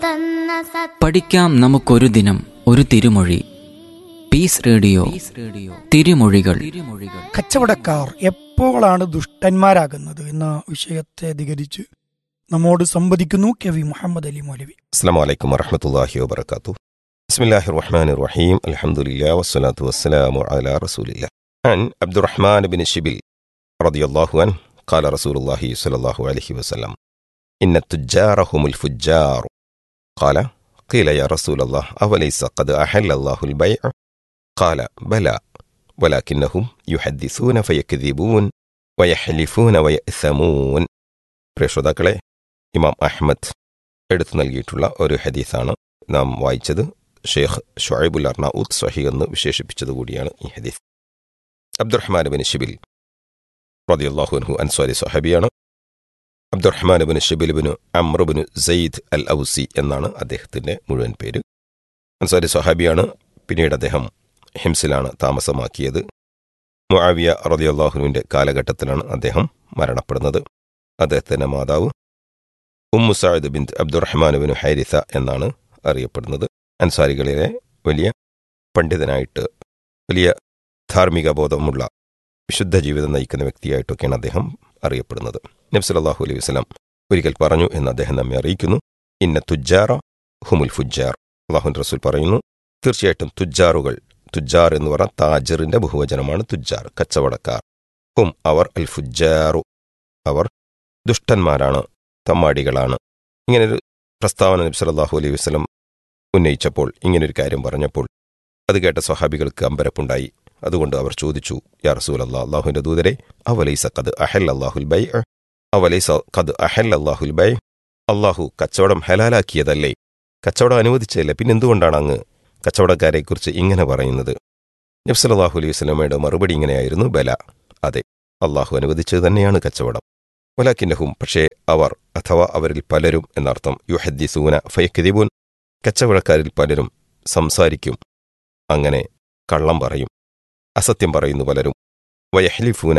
പഠിക്കാം നമുക്കൊരു ദിനം ഒരു തിരുമൊഴി. പീസ് റേഡിയോ തിരുമൊഴികൾ. കച്ചവടക്കാർ എപ്പോഴാണ് ദുഷ്ടന്മാരാകുന്നത് എന്ന വിഷയത്തെ അധികരിച്ച് നമ്മോട് സംവദിക്കുന്നു കവി മുഹമ്മദ് അലി മൗലവി. അസ്സലാമു അലൈക്കും വറഹ്മത്തുള്ളാഹി വബറകാതുഹു. ബിസ്മില്ലാഹിർ റഹ്മാനിർ റഹീം. അൽഹംദുലില്ലാഹി വസ്സലാത്തു വസ്സലാമു അലാ റസൂലില്ലാഹ്. അൻ അബ്ദുറഹ്മാൻ ബിൻ ശിബിൽ റളിയല്ലാഹു അൻഹു ഖാല റസൂലുള്ളാഹി സ്വല്ലല്ലാഹു അലൈഹി വസല്ലം ഇന്ന തുജ്ജാറ ഹുമുൽ ഫുജ്ജാർ. ഖാല ഖീല യാ റസൂലല്ലാഹ് അവലൈസ ഖദ് അഹല്ലല്ലാഹുൽ ബൈഅ. ഖാല ബലാ വലാകിന്നഹും യുഹദ്ദിസൂന ഫയക്ദിബൂൻ വയഹ്ലിഫൂന വയഅ്സമൂൻ. പ്രിയ ശ്രോതാക്കളെ, ഇമാം അഹ്മദ് എടുത്തു നൽകിയിട്ടുള്ള ഒരു ഹദീസാണ് നാം വായിച്ചത്. ഷെയ്ഖ് ഷുഐബുൽ അർനഊത്ത് സ്വഹീഹ് എന്ന് വിശേഷിപ്പിച്ചതുകൂടിയാണ് ഈ ഹദീസ്. അബ്ദുറഹ്മാൻ ബിൻ ശിബിൽ റളിയല്ലാഹു അൻഹു Ansari സ്വഹാബിയാണ്. Abdulrahman bin Shibil bin Amr bin Syed അൽ ഔസി എന്നാണ് അദ്ദേഹത്തിൻ്റെ മുഴുവൻ പേര്. അൻസ്വാരി സ്വഹാബിയാണ്. പിന്നീട് അദ്ദേഹം ഹിംസിലാണ് താമസമാക്കിയത്. മുആവിയ റളിയല്ലാഹുവിൻ്റെ കാലഘട്ടത്തിലാണ് അദ്ദേഹം മരണപ്പെടുന്നത്. അദ്ദേഹത്തിൻ്റെ മാതാവ് ഉമ്മു സഅദ് ബിൻത് അബ്ദുറഹ്മാൻ ബിൻ ഹാരിസ എന്നാണ് അറിയപ്പെടുന്നത്. അൻസാരികളിലെ വലിയ പണ്ഡിതനായിട്ട്, വലിയ ധാർമ്മിക ബോധമുള്ള വിശുദ്ധ ജീവിതം നയിക്കുന്ന വ്യക്തിയായിട്ടൊക്കെയാണ് അദ്ദേഹം അറിയപ്പെടുന്നത്. നബി സല്ലല്ലാഹു അലൈഹി വസല്ലം ഒരിക്കൽ പറഞ്ഞു എന്ന് അദ്ദേഹം നമ്മെ അറിയിക്കുന്നു, ഇന്ന തുജ്ജാറ ഹുമുൽ ഫുജ്ജാർ. അല്ലാഹുവിൻ്റെ റസൂൽ പറയുന്നു, തീർച്ചയായിട്ടും തുജ്ജാറുകൾ, തുജ്ജാർ എന്ന് പറഞ്ഞാൽ താജിറിന്റെ ബഹുവചനമാണ് തുജ്ജാർ, കച്ചവടക്കാർ. ഹും അവർ അൽ ഫുജ്ജാറു, അവർ ദുഷ്ടന്മാരാണ്, തമ്മാടികളാണ്. ഇങ്ങനൊരു പ്രസ്താവന നബി സല്ലല്ലാഹു അലൈഹി വസല്ലം ഉന്നയിച്ചപ്പോൾ, ഇങ്ങനൊരു കാര്യം പറഞ്ഞപ്പോൾ അത് കേട്ട സ്വഹാബികൾക്ക് അമ്പരപ്പുണ്ടായി. അതുകൊണ്ട് അവർ ചോദിച്ചു, യാ റസൂലല്ലാഹ്, അല്ലാഹുവിൻ്റെ ദൂതരെ, അവലൈസ ഖദ് അഹല്ലല്ലാഹുൽ ബൈഅ, അവലൈസ ഖദ് അഹല്ലല്ലാഹുൽ ബൈഅ, അല്ലാഹു കച്ചവടം ഹലാലാക്കിയതല്ലേ, കച്ചവടം അനുവദിച്ചതല്ലേ, പിന്നെന്തുകൊണ്ടാണ് അങ്ങ് കച്ചവടക്കാരെക്കുറിച്ച് ഇങ്ങനെ പറയുന്നത്? നബി സല്ലല്ലാഹു അലൈഹി വസല്ലമയുടെ മറുപടി ഇങ്ങനെയായിരുന്നു, ബല, അതെ, അല്ലാഹു അനുവദിച്ചത് തന്നെയാണ് കച്ചവടം. വലാകിന്നഹും, പക്ഷേ അവർ അഥവാ അവരിൽ പലരും എന്നർത്ഥം, യുഹദ്ദിസൂന ഫയക്ദിബൂൻ, കച്ചവടക്കാരിൽ പലരും സംസാരിക്കും, അങ്ങനെ കള്ളം പറയും, അസത്യം പറയുന്നു പലരും. വയഹ്ലിഫൂന,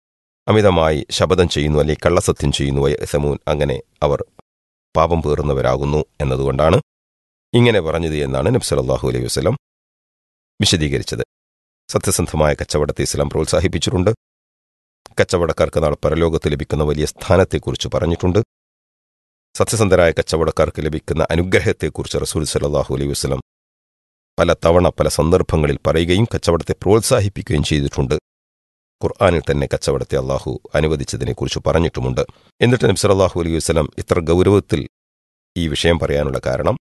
അമിതമായി ശപഥം ചെയ്യുന്നു, അല്ലെങ്കിൽ കള്ളസത്യം ചെയ്യുന്നു. വയഅ്സമൂൻ, അങ്ങനെ അവർ പാപം പേറുന്നവരാകുന്നു എന്നതുകൊണ്ടാണ് ഇങ്ങനെ പറഞ്ഞത് എന്നാണ് നബി സല്ലല്ലാഹു അലൈഹി വസല്ലം വിശദീകരിച്ചത്. സത്യസന്ധമായ കച്ചവടത്തെ ഇസ്ലാം പ്രോത്സാഹിപ്പിച്ചിട്ടുണ്ട്. കച്ചവടക്കാർക്ക് നാളെ പരലോകത്ത് ലഭിക്കുന്ന വലിയ സ്ഥാനത്തെക്കുറിച്ച് പറഞ്ഞിട്ടുണ്ട്. സത്യസന്ധരായ കച്ചവടക്കാർക്ക് ലഭിക്കുന്ന അനുഗ്രഹത്തെക്കുറിച്ച് റസൂൽ സല്ലല്ലാഹു അലൈഹി വസല്ലം പല തവണ പല സന്ദർഭങ്ങളിൽ പറയുകയും കച്ചവടത്തെ പ്രോത്സാഹിപ്പിക്കുകയും ചെയ്തിട്ടുണ്ട്. ഖുർആനിൽ തന്നെ കച്ചവടത്തെ അള്ളാഹു അനുവദിച്ചതിനെക്കുറിച്ച് പറഞ്ഞിട്ടുമുണ്ട്. എന്നിട്ട് നബി സല്ലല്ലാഹു അലൈഹി വസല്ലം ഇത്ര ഗൗരവത്തിൽ ഈ വിഷയം പറയാനുള്ള കാരണം,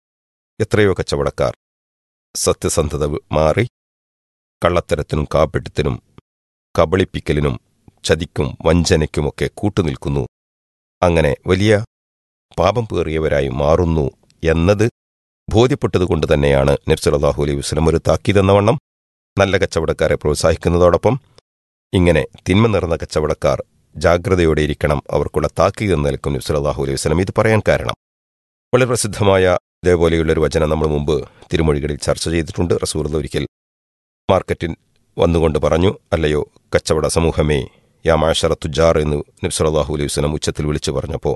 എത്രയോ കച്ചവടക്കാർ സത്യസന്ധത മാറി കള്ളത്തരത്തിനും കാപ്പട്യത്തിനും കബളിപ്പിക്കലിനും ചതിക്കും വഞ്ചനയ്ക്കുമൊക്കെ കൂട്ടുനിൽക്കുന്നു, അങ്ങനെ വലിയ പാപം പേറിയവരായി മാറുന്നു എന്നത് ബോധ്യപ്പെട്ടതുകൊണ്ട് തന്നെയാണ് നബി സല്ലല്ലാഹു അലൈഹി വസല്ലം ഒരു താക്കീതെന്നവണ്ണം നല്ല കച്ചവടക്കാരെ പ്രോത്സാഹിക്കുന്നതോടൊപ്പം ഇങ്ങനെ തിന്മ നിറഞ്ഞ കച്ചവടക്കാർ ജാഗ്രതയോടെ ഇരിക്കണം, അവർക്കുള്ള താക്കീത് എന്ന നിലക്കും നബി സല്ലല്ലാഹു അലൈഹി വസല്ലം ഇത് പറയാൻ കാരണം. വളരെ പ്രസിദ്ധമായ ഇതേപോലെയുള്ളൊരു വചനം നമ്മൾ മുമ്പ് തിരുമൊഴികളിൽ ചർച്ച ചെയ്തിട്ടുണ്ട്. റസൂലുള്ളാഹി ഒരിക്കൽ മാർക്കറ്റിൽ വന്നുകൊണ്ട് പറഞ്ഞു, അല്ലയോ കച്ചവട സമൂഹമേ, യാ മഅ്ശറ തുജാർ എന്ന് നബി സല്ലല്ലാഹു അലൈഹി വസല്ലം ഉച്ചത്തിൽ വിളിച്ചു പറഞ്ഞപ്പോൾ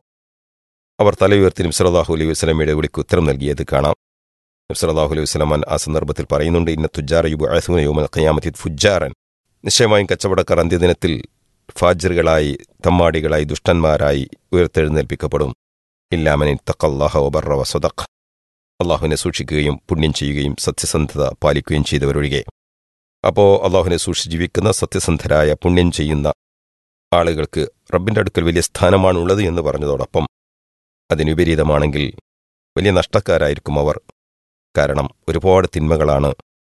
അവർ തലയുയർത്തി നബി സല്ലല്ലാഹു അലൈഹി വസല്ലമയുടെ വിളിക്ക് ഉത്തരം നൽകിയത് കാണാം. നബി സല്ലല്ലാഹു അലൈഹി വസല്ലം ആ സന്ദർഭത്തിൽ പറയുന്നുണ്ട്, ഇന്ന തുജാറ യുബ്അസൂന യൗമൽ ഖിയാമത്തി ഫുജ്ജാറൻ, നിശ്ചയമായും കച്ചവടക്കാർ അന്ത്യദിനത്തിൽ ഫാജിറുകളായി, തമ്മാടികളായി, ദുഷ്ടന്മാരായി ഉയർത്തെഴുന്നേൽപ്പിക്കപ്പെടും. ഇല്ലാ മൻ ഇത്തഖല്ലാഹ വബറ വസദഖ, അള്ളാഹുവിനെ സൂക്ഷിക്കുകയും പുണ്യം ചെയ്യുകയും സത്യസന്ധത പാലിക്കുകയും ചെയ്തവരൊഴികെ. അപ്പോൾ അള്ളാഹുവിനെ സൂക്ഷിച്ച് ജീവിക്കുന്ന സത്യസന്ധരായ പുണ്യം ചെയ്യുന്ന ആളുകൾക്ക് റബ്ബിൻ്റെ അടുക്കൽ വലിയ സ്ഥാനമാണുള്ളത് എന്ന് പറഞ്ഞതോടൊപ്പം അതിനുപരീതമാണെങ്കിൽ വലിയ നഷ്ടക്കാരായിരിക്കും അവർ. കാരണം ഒരുപാട് തിന്മകളാണ്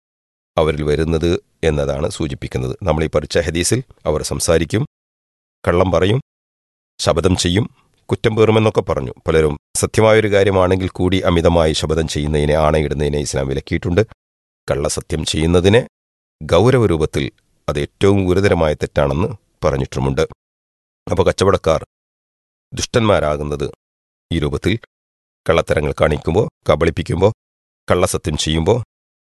അവരിൽ വരുന്നത് എന്നതാണ് സൂചിപ്പിക്കുന്നത്. നമ്മളീ പഠിച്ച ഹദീസിൽ അവർ സംസാരിക്കും, കള്ളം പറയും, ശപഥം ചെയ്യും, കുറ്റം പേറുമെന്നൊക്കെ പറഞ്ഞു. പലരും സത്യമായൊരു കാര്യമാണെങ്കിൽ കൂടി അമിതമായി ശപഥം ചെയ്യുന്നതിനെ, ആണയിടുന്നതിനെ ഇസ്ലാം വിലക്കിയിട്ടുണ്ട്. കള്ളസത്യം ചെയ്യുന്നതിനെ ഗൗരവരൂപത്തിൽ അത് ഏറ്റവും ഗുരുതരമായ തെറ്റാണെന്ന് പറഞ്ഞിട്ടുമുണ്ട്. അപ്പോൾ കച്ചവടക്കാർ ദുഷ്ടന്മാരാകുന്നത് ഈ രൂപത്തിൽ കള്ളത്തരങ്ങൾ കാണിക്കുമ്പോൾ, കബളിപ്പിക്കുമ്പോൾ, കള്ളസത്യം ചെയ്യുമ്പോൾ,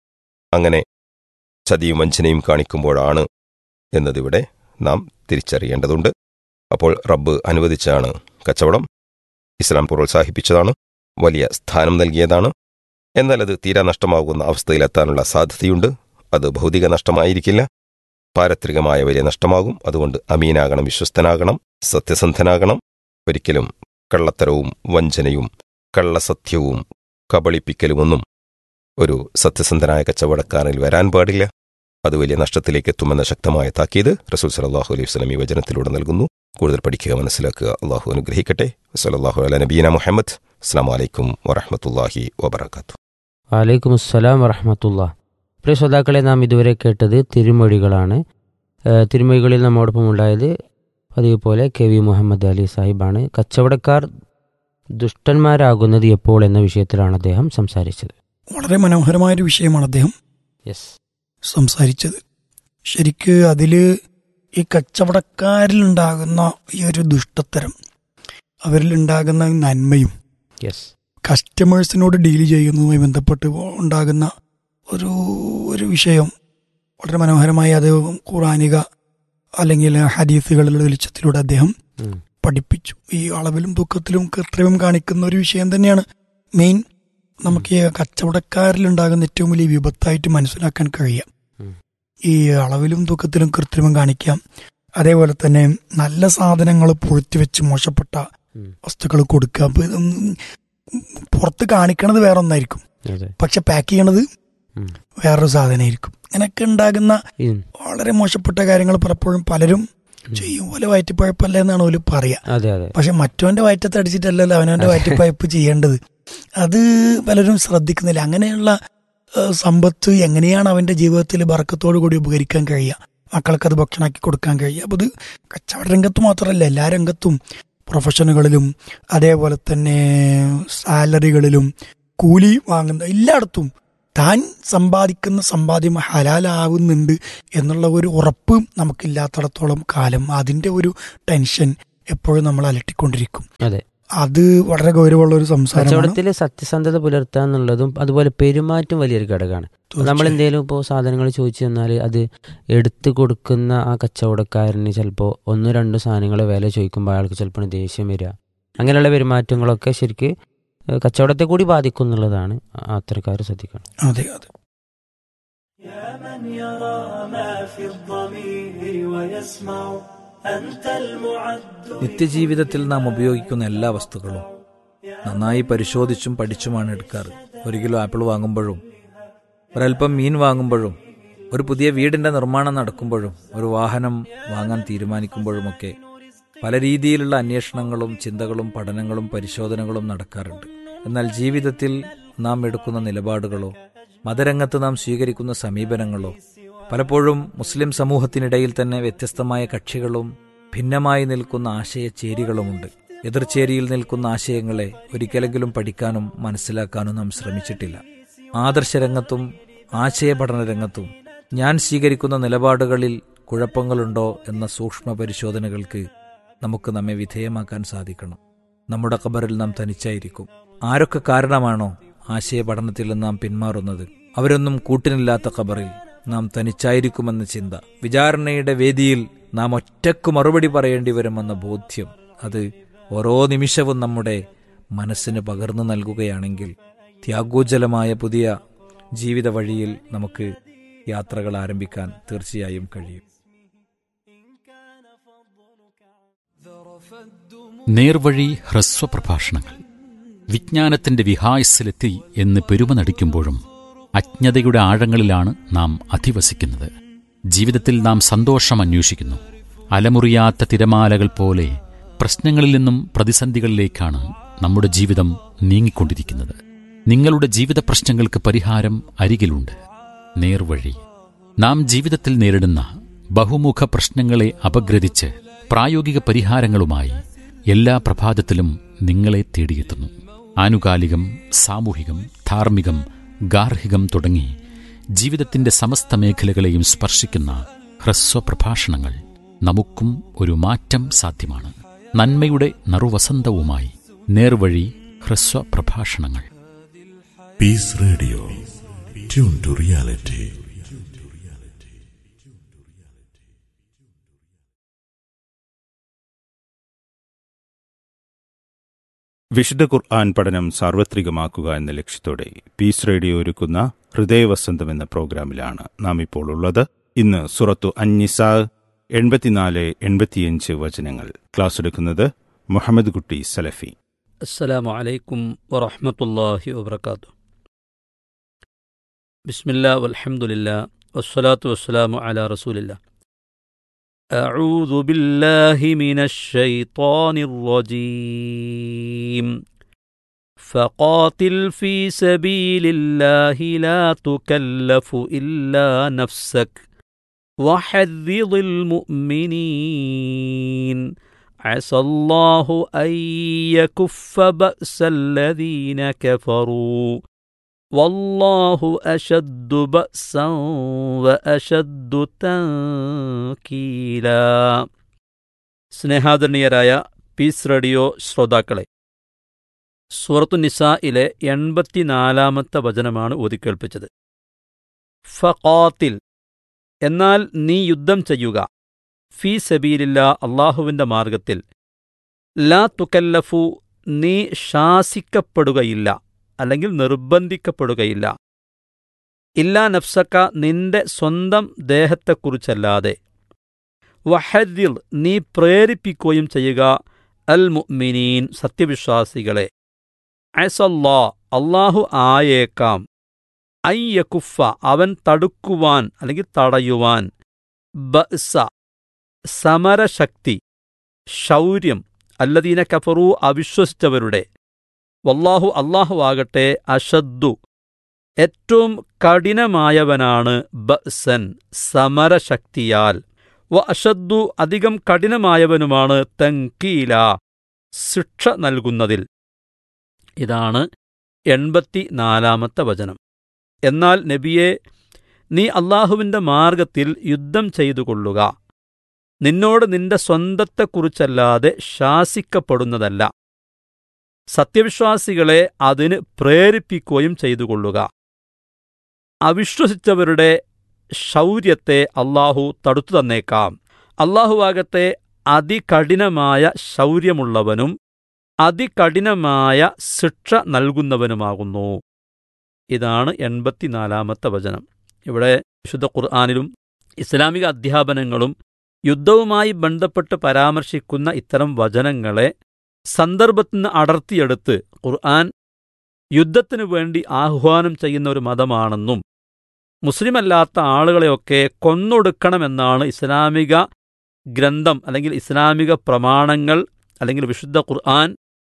അങ്ങനെ ചതിയും വഞ്ചനയും കാണിക്കുമ്പോഴാണ് എന്നതിവിടെ നാം തിരിച്ചറിയേണ്ടതുണ്ട്. അപ്പോൾ റബ്ബ് അനുവദിച്ചാണ് കച്ചവടം, ഇസ്ലാം പ്രോത്സാഹിപ്പിച്ചതാണ്. വലിയ സ്ഥാനം നൽകിയതാണ്. എന്നാൽ അത് തീരാ നഷ്ടമാകുന്ന അവസ്ഥയിലെത്താനുള്ള സാധ്യതയുണ്ട്. അത് ഭൗതിക നഷ്ടമായിരിക്കില്ല, പാരത്രികമായ വലിയ നഷ്ടമാകും. അതുകൊണ്ട് അമീനാകണം, വിശ്വസ്തനാകണം, സത്യസന്ധനാകണം. ഒരിക്കലും കള്ളത്തരവും വഞ്ചനയും കള്ളസത്യവും കബളിപ്പിക്കലുമൊന്നും ഒരു സത്യസന്ധനായ കച്ചവടക്കാരനിൽ വരാൻ പാടില്ല. അത് വലിയ നഷ്ടത്തിലേക്ക് എത്തുമെന്ന ശക്തമായ താക്കീത് റസൂൽ സല്ലല്ലാഹു അലൈഹി വസല്ലം ഈ വചനത്തിലൂടെ നൽകുന്നു. കൂടുതൽ പഠിക്കുക, മനസ്സിലാക്കുക. അള്ളാഹു അനുഗ്രഹിക്കട്ടെ. സല്ലല്ലാഹു അലാ നബീന മുഹമ്മദ്. അസ്സലാമു അലൈക്കും വറഹ്മത്തുള്ളാഹി വബറകാതുഹു. വലൈക്കും അസ്സലാം വറഹ്മത്തുള്ളാഹി. പ്രിയ ശ്രോതാക്കളെ, നാം ഇതുവരെ കേട്ടത് തിരുമൊഴികളാണ്. തിരുമൊഴികളിൽ നമ്മോടൊപ്പം ഉണ്ടായത് അതേപോലെ KV മുഹമ്മദ് അലി സാഹിബാണ്. കച്ചവടക്കാർ ദുഷ്ടന്മാരാകുന്നത് എപ്പോൾ എന്ന വിഷയത്തിലാണ് അദ്ദേഹം സംസാരിച്ചത്. വളരെ മനോഹരമായൊരു വിഷയമാണ് അദ്ദേഹം സംസാരിച്ചത്. ശരിക്ക് അതിൽ ഈ കച്ചവടക്കാരിലുണ്ടാകുന്ന ഈ ഒരു ദുഷ്ടത്തരം, അവരിലുണ്ടാകുന്ന നന്മയും കസ്റ്റമേഴ്സിനോട് ഡീൽ ചെയ്യുന്നതുമായി ബന്ധപ്പെട്ട് ഉണ്ടാകുന്ന ഒരു വിഷയം വളരെ മനോഹരമായി അത് ഖുർആനിക അല്ലെങ്കിൽ ഹദീസുകളുടെ വെളിച്ചത്തിലൂടെ അദ്ദേഹം പഠിപ്പിച്ചു. ഈ അളവിലും തൂക്കത്തിലും കൃത്രിമം കാണിക്കുന്ന ഒരു വിഷയം തന്നെയാണ് മെയിൻ നമുക്ക് ഈ കച്ചവടക്കാരിലുണ്ടാകുന്ന ഏറ്റവും വലിയ വിപത്തായിട്ട് മനസ്സിലാക്കാൻ കഴിയാം. ഈ അളവിലും തൂക്കത്തിലും കൃത്രിമം കാണിക്കാം. അതേപോലെ തന്നെ നല്ല സാധനങ്ങൾ പൂഴ്ത്തിവെച്ച് മോശപ്പെട്ട വസ്തുക്കൾ കൊടുക്കുക. അപ്പൊ പുറത്ത് കാണിക്കണത് വേറെ ഒന്നായിരിക്കും, പക്ഷെ പാക്ക് ചെയ്യണത് വേറൊരു സാധനമായിരിക്കും. അങ്ങനെയൊക്കെ ഉണ്ടാകുന്ന വളരെ മോശപ്പെട്ട കാര്യങ്ങൾ പലപ്പോഴും പലരും ചെയ്യും. പോലെ വയറ്റിപ്പഴപ്പല്ല എന്നാണ് ഓല് പറയാ. പക്ഷെ മറ്റവന്റെ വയറ്റത്ത് അടിച്ചിട്ടല്ലല്ലോ അവനവന്റെ വയറ്റിപ്പഴപ്പ് ചെയ്യേണ്ടത്. അത് പലരും ശ്രദ്ധിക്കുന്നില്ല. അങ്ങനെയുള്ള സമ്പത്ത് എങ്ങനെയാണ് അവന്റെ ജീവിതത്തിൽ ബർക്കത്തോടു കൂടി ഉപകരിക്കാൻ കഴിയുക, മക്കൾക്കത് ഭക്ഷണമാക്കി കൊടുക്കാൻ കഴിയുക. അപ്പോൾ ഇത് കച്ചവട രംഗത്ത് മാത്രമല്ല, എല്ലാ രംഗത്തും പ്രൊഫഷനുകളിലും അതേപോലെ തന്നെ സാലറികളിലും കൂലി വാങ്ങുന്ന എല്ലായിടത്തും താൻ സമ്പാദിക്കുന്ന സമ്പാദ്യം ഹലാലാവുന്നുണ്ട് എന്നുള്ള ഒരു ഉറപ്പ് നമുക്കില്ലാത്തിടത്തോളം കാലം അതിന്റെ ഒരു ടെൻഷൻ എപ്പോഴും നമ്മൾ അലട്ടിക്കൊണ്ടിരിക്കും. അത് വളരെ ഗൗരവമുള്ള ഒരു സംസാരം. കച്ചവടത്തിൽ സത്യസന്ധത പുലർത്തുക എന്നുള്ളതും അതുപോലെ പെരുമാറ്റം വലിയൊരു ഘടകമാണ്. നമ്മൾ എന്തെങ്കിലും ഇപ്പോൾ സാധനങ്ങൾ ചോദിച്ചു തന്നാൽ അത് എടുത്തു കൊടുക്കുന്ന ആ കച്ചവടക്കാരന് ചിലപ്പോൾ 1-2 സാധനങ്ങൾ വില ചോദിക്കുമ്പോൾ അയാൾക്ക് ചിലപ്പോൾ ദേഷ്യം വരിക. അങ്ങനെയുള്ള പെരുമാറ്റങ്ങളൊക്കെ ശരിക്ക് കച്ചവടത്തെ കൂടി ബാധിക്കും എന്നുള്ളതാണ് അത്തരക്കാർ ശ്രദ്ധിക്കണം. അതെ അതെ. നിത്യജീവിതത്തിൽ നാം ഉപയോഗിക്കുന്ന എല്ലാ വസ്തുക്കളും നന്നായി പരിശോധിച്ചും പഠിച്ചുമാണ് എടുക്കാറ്. 1 കിലോ ആപ്പിൾ വാങ്ങുമ്പോഴും, ഒരൽപ്പം മീൻ വാങ്ങുമ്പോഴും, ഒരു പുതിയ വീടിന്റെ നിർമ്മാണം നടക്കുമ്പോഴും, ഒരു വാഹനം വാങ്ങാൻ തീരുമാനിക്കുമ്പോഴുമൊക്കെ പല രീതിയിലുള്ള അന്വേഷണങ്ങളും ചിന്തകളും പഠനങ്ങളും പരിശോധനകളും നടക്കാറുണ്ട്. എന്നാൽ ജീവിതത്തിൽ നാം എടുക്കുന്ന നിലപാടുകളോ മതരംഗത്ത് നാം സ്വീകരിക്കുന്ന സമീപനങ്ങളോ പലപ്പോഴും മുസ്ലിം സമൂഹത്തിനിടയിൽ തന്നെ വ്യത്യസ്തമായ കക്ഷികളും ഭിന്നമായി നിൽക്കുന്ന ആശയചേരികളുമുണ്ട്. എതിർചേരിയിൽ നിൽക്കുന്ന ആശയങ്ങളെ ഒരിക്കലെങ്കിലും പഠിക്കാനും മനസ്സിലാക്കാനും നാം ശ്രമിച്ചിട്ടില്ല. ആദർശരംഗത്തും ആശയപഠന രംഗത്തും ഞാൻ സ്വീകരിക്കുന്ന നിലപാടുകളിൽ കുഴപ്പങ്ങളുണ്ടോ എന്ന സൂക്ഷ്മ പരിശോധനകൾക്ക് നമുക്ക് നമ്മെ വിധേയമാക്കാൻ സാധിക്കണം. നമ്മുടെ ഖബറിൽ നാം തനിച്ചായിരിക്കും. ആരൊക്കെ കാരണമാണോ ആശയപഠനത്തിൽ നാം പിന്മാറുന്നത്, അവരൊന്നും കൂട്ടിനില്ലാത്ത ഖബറിൽ നാം തനിച്ചായിരിക്കുമെന്ന ചിന്ത, വിചാരണയുടെ വേദിയിൽ നാം ഒറ്റക്ക് മറുപടി പറയേണ്ടി വരുമെന്ന ബോധ്യം, അത് ഓരോ നിമിഷവും നമ്മുടെ മനസ്സിന് പകർന്നു നൽകുകയാണെങ്കിൽ ത്യാഗോജ്ജലമായ പുതിയ ജീവിത വഴിയിൽ നമുക്ക് യാത്രകൾ ആരംഭിക്കാൻ തീർച്ചയായും കഴിയും. നേർവഴി ഹ്രസ്വ പ്രഭാഷണങ്ങൾ. വിജ്ഞാനത്തിന്റെ വിഹായസിലെത്തി എന്ന് പെരുമ നടിക്കുമ്പോഴും അജ്ഞതയുടെ ആഴങ്ങളിലാണ് നാം അധിവസിക്കുന്നത്. ജീവിതത്തിൽ നാം സന്തോഷം അന്വേഷിക്കുന്നു. അലമുറിയാത്ത തിരമാലകൾ പോലെ പ്രശ്നങ്ങളിൽ നിന്നും പ്രതിസന്ധികളിലേക്കാണ് നമ്മുടെ ജീവിതം നീങ്ങിക്കൊണ്ടിരിക്കുന്നത്. നിങ്ങളുടെ ജീവിത പ്രശ്നങ്ങൾക്ക് പരിഹാരം അരികിലുണ്ട്. നേർവഴി. നാം ജീവിതത്തിൽ നേരിടുന്ന ബഹുമുഖ പ്രശ്നങ്ങളെ അപഗ്രഥിച്ച് പ്രായോഗിക പരിഹാരങ്ങളുമായി എല്ലാ പ്രഭാതത്തിലും നിങ്ങളെ തേടിയെത്തുന്നു. ആനുകാലികം, സാമൂഹികം, ധാർമ്മികം, ഗാർഹികം തുടങ്ങി ജീവിതത്തിന്റെ സമസ്ത മേഖലകളെയും സ്പർശിക്കുന്ന ഹ്രസ്വ പ്രഭാഷണങ്ങൾ. നമുക്കും ഒരു മാറ്റം സാധ്യമാണ്. നന്മയുടെ നറുവസന്തവുമായി നേർവഴി ഹ്രസ്വ പ്രഭാഷണങ്ങൾ. Piece radio, tune to reality. വിശുദ്ധ ഖുർആൻ പഠനം സാർവത്രികമാക്കുക എന്ന ലക്ഷ്യത്തോടെ പീസ് റേഡിയോ ഒരുക്കുന്ന ഹൃദയവസന്തം എന്ന പ്രോഗ്രാമിലാണ് നാം ഇപ്പോൾ ഉള്ളത്. ഇന്ന് സൂറത്തു അന്നിസാ 84-85 വചനങ്ങൾ. ക്ലാസ് എടുക്കുന്നത് മുഹമ്മദ് കുട്ടി സലഫി. അസ്സലാമു അലൈക്കും വറഹ്മത്തുള്ളാഹി വബറകാതുഹു. ബിസ്മില്ലാഹി വൽഹംദുലില്ലാഹി വസ്സലാത്തു വസ്സലാമു അലാ റസൂലില്ലാഹ്. അഊദു ബില്ലാഹി മിനശ് ശൈത്വാനിർ റജീം. ഫഖാതിൽ ഫീ സബീലില്ലാഹി ലാ തുകല്ലഫു ഇല്ലാ നഫ്സക വഹദ്ദിൽ മുഅ്മിനീൻ. അസല്ലാഹു അൻ യകുഫ്ഫ ബഅസല്ലദീന കഫറൂ വല്ലാഹു അശദ്ദു ബഅസൻ വഅശദ്ദു തൻകീലാ. സ്നേഹാദരണീയരായ പീസ് റേഡിയോ ശ്രോതാക്കളെ, സൂറത്തു നിസായിലെ 84-ാമത്തെ വചനമാണ് ഓതിക്കേൾപ്പിച്ചത്. ഫഖാതിൽ, എന്നാൽ നീ യുദ്ധം ചെയ്യുക, ഫീ സബീലില്ലാ, അള്ളാഹുവിൻ്റെ മാർഗത്തിൽ, ലാ തുകല്ലഫു, നീ ശാസിക്കപ്പെടുകയില്ല അല്ലെങ്കിൽ നിർബന്ധിക്കപ്പെടുകയില്ല, ഇല്ലാ നഫ്സക, നിന്റെ സ്വന്തം ദേഹത്തെക്കുറിച്ചല്ലാതെ, വഹദ്ദിൽ, നീ പ്രേരിപ്പിക്കുകയും ചെയ്യുക, അൽ മുഅ്മിനീൻ, സത്യവിശ്വാസികളെ, അസല്ലാ, അള്ളാഹു ആയേക്കാം, അൻ യകുഫ, അവൻ തടുക്കുവാൻ അല്ലെങ്കിൽ തടയുവാൻ, ബഅസ, സമരശക്തി, ശൗര്യം, അല്ലദീന കഫറൂ, അവിശ്വസിച്ചവരുടെ, വല്ലാഹു, അല്ലാഹു ആകട്ടെ, അശദ്ദു, ഏറ്റവും കഠിനമായവനാണ്, ബഅസൻ, സമരശക്തിയാൽ, വ അശദ്ദു, അധികം കഠിനമായവനുമാണ്, തൻകീല, ശിക്ഷ നൽകുന്നതിൽ. ഇതാണ് 84-ാമത്തെ വചനം. എന്നാൽ നബിയെ, നീ അള്ളാഹുവിൻ്റെ മാർഗത്തിൽ യുദ്ധം ചെയ്തുകൊള്ളുക, നിന്നോട് നിന്റെ സ്വന്തത്തെക്കുറിച്ചല്ലാതെ ശാസിക്കപ്പെടുന്നതല്ല, സത്യവിശ്വാസികളെ അതിന് പ്രേരിപ്പിക്കുകയും ചെയ്തുകൊള്ളുക. അവിശ്വസിച്ചവരുടെ ശൗര്യത്തെ അള്ളാഹു തടുത്തു തന്നേക്കാം. അള്ളാഹുവാകട്ടെ അതികഠിനമായ ശൗര്യമുള്ളവനും അതികഠിനമായ ശിക്ഷ നൽകുന്നവനുമാകുന്നു. ഇതാണ് 84-ാമത്തെ വചനം. ഇവിടെ വിശുദ്ധ ഖുർആനിലും ഇസ്ലാമിക അധ്യാപനങ്ങളും യുദ്ധവുമായി ബന്ധപ്പെട്ട് പരാമർശിക്കുന്ന ഇത്തരം വചനങ്ങളെ സന്ദർഭത്തിൽ നിന്ന് അടർത്തിയെടുത്ത് ഖുർആൻ യുദ്ധത്തിനു വേണ്ടി ആഹ്വാനം ചെയ്യുന്ന ഒരു മതമാണെന്നും മുസ്ലിമല്ലാത്ത ആളുകളെയൊക്കെ കൊന്നൊടുക്കണമെന്നാണ് ഇസ്ലാമിക ഗ്രന്ഥം അല്ലെങ്കിൽ ഇസ്ലാമിക പ്രമാണങ്ങൾ അല്ലെങ്കിൽ വിശുദ്ധ ഖുർആൻ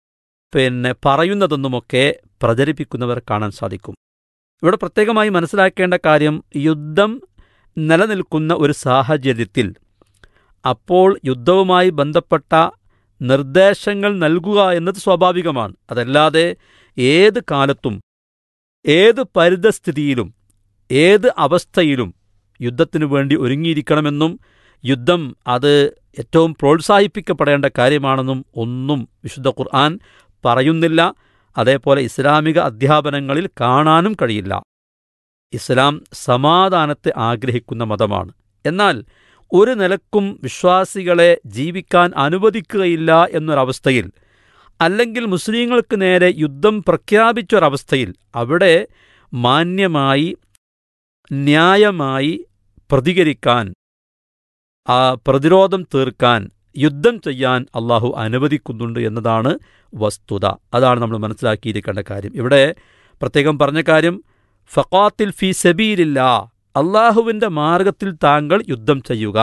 പറയുന്നതെന്നുമൊക്കെ പ്രചരിപ്പിക്കുന്നവർ കാണാൻ സാധിക്കും. ഇവിടെ പ്രത്യേകമായി മനസ്സിലാക്കേണ്ട കാര്യം, യുദ്ധം നിലനിൽക്കുന്ന ഒരു സാഹചര്യത്തിൽ അപ്പോൾ യുദ്ധവുമായി ബന്ധപ്പെട്ട നിർദ്ദേശങ്ങൾ നൽകുക എന്നത് സ്വാഭാവികമാണ്. അതല്ലാതെ ഏത് കാലത്തും ഏത് പരിതസ്ഥിതിയിലും ഏത് അവസ്ഥയിലും യുദ്ധത്തിനു വേണ്ടി ഒരുങ്ങിയിരിക്കണമെന്നും യുദ്ധം അത് ഏറ്റവും പ്രോത്സാഹിപ്പിക്കപ്പെടേണ്ട കാര്യമാണെന്നും ഒന്നും വിശുദ്ധ ഖുർആൻ പറയുന്നില്ല. അതേപോലെ ഇസ്ലാമിക അധ്യാപനങ്ങളിൽ കാണാനും കഴിയില്ല. ഇസ്ലാം സമാധാനത്തെ ആഗ്രഹിക്കുന്ന മതമാണ്. എന്നാൽ ഒരു നിലക്കും വിശ്വാസികളെ ജീവിക്കാൻ അനുവദിക്കുകയില്ല എന്നൊരവസ്ഥയിൽ, അല്ലെങ്കിൽ മുസ്ലിങ്ങൾക്ക് നേരെ യുദ്ധം പ്രഖ്യാപിച്ചൊരവസ്ഥയിൽ അവിടെ മാന്യമായി ന്യായമായി പ്രതികരിക്കാൻ, ആ പ്രതിരോധം തീർക്കാൻ, യുദ്ധം ചെയ്യാൻ അള്ളാഹു അനുവദിക്കുന്നുണ്ട് എന്നതാണ് വസ്തുത. അതാണ് നമ്മൾ മനസ്സിലാക്കിയിരിക്കേണ്ട കാര്യം. ഇവിടെ പ്രത്യേകം പറഞ്ഞ കാര്യം, ഫഖാതിൽ ഫീ സബീലില്ലാ, അള്ളാഹുവിൻ്റെ മാർഗത്തിൽ താങ്കൾ യുദ്ധം ചെയ്യുക.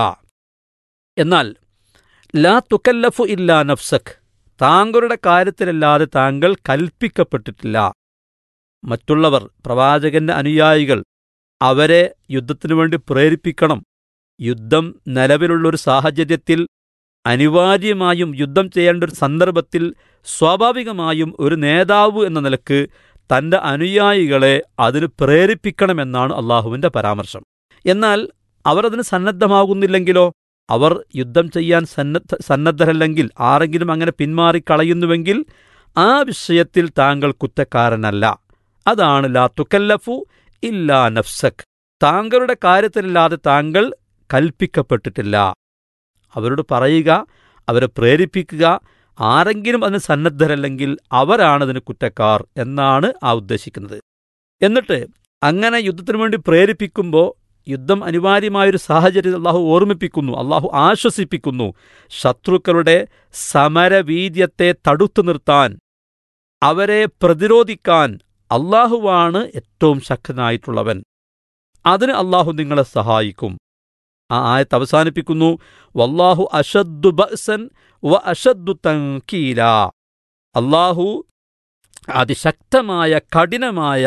എന്നാൽ ലാ തുകല്ലഫു ഇല്ലാ നഫ്സക്, താങ്കളുടെ കാര്യത്തിലല്ലാതെ താങ്കൾ കൽപ്പിക്കപ്പെട്ടിട്ടില്ല. മറ്റുള്ളവർ, പ്രവാചകന്റെ അനുയായികൾ, അവരെ യുദ്ധത്തിനു വേണ്ടി പ്രേരിപ്പിക്കണം. യുദ്ധം നിലവിലുള്ളൊരു സാഹചര്യത്തിൽ അനിവാര്യമായും യുദ്ധം ചെയ്യേണ്ട ഒരു സന്ദർഭത്തിൽ സ്വാഭാവികമായും ഒരു നേതാവ് എന്ന നിലക്ക് തൻ്റെ അനുയായികളെ അതിന് പ്രേരിപ്പിക്കണമെന്നാണ് അള്ളാഹുവിൻ്റെ പരാമർശം. എന്നാൽ അവർ അതിന് സന്നദ്ധമാകുന്നില്ലെങ്കിലോ, അവർ യുദ്ധം ചെയ്യാൻ സന്നദ്ധരല്ലെങ്കിൽ, ആരെങ്കിലും അങ്ങനെ പിന്മാറിക്കളയുന്നുവെങ്കിൽ ആ വിഷയത്തിൽ താങ്കൾ കുറ്റക്കാരനല്ല. അതാണ് ലാ തുകല്ലഫു ഇല്ലാ നഫ്സക്, താങ്കളുടെ കാര്യത്തിലല്ലാതെ താങ്കൾ കൽപ്പിക്കപ്പെട്ടിട്ടില്ല. അവരോട് പറയുക, അവരെ പ്രേരിപ്പിക്കുക, ആരെങ്കിലും അതിന് സന്നദ്ധരല്ലെങ്കിൽ അവരാണ് അതിന് കുറ്റക്കാർ എന്നാണ് ഉദ്ദേശിക്കുന്നത്. എന്നിട്ട് അങ്ങനെ യുദ്ധത്തിനു വേണ്ടി പ്രേരിപ്പിക്കുമ്പോൾ യുദ്ധം അനിവാര്യമായൊരു സാഹചര്യം അള്ളാഹു ഓർമ്മിപ്പിക്കുന്നു, അള്ളാഹു ആശ്വസിപ്പിക്കുന്നു. ശത്രുക്കളുടെ സമരവീര്യത്തെ തടുത്തു നിർത്താൻ, അവരെ പ്രതിരോധിക്കാൻ അള്ളാഹുവാണ് ഏറ്റവും ശക്തനായിട്ടുള്ളവൻ. അതിന് അള്ളാഹു നിങ്ങളെ സഹായിക്കും. ആ ആയത്ത് അവസാനിപ്പിക്കുന്നു, വല്ലാഹു അശദ്ദു ബഅ്സൻ വ അശദ്ദു തൻകീല. അള്ളാഹു അതിശക്തമായ കഠിനമായ